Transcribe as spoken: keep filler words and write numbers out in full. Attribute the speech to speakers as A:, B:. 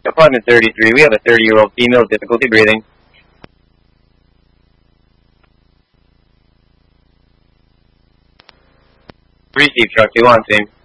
A: Apartment thirty-three, we have a thirty-year-old female with difficulty breathing. Receive truck two on scene.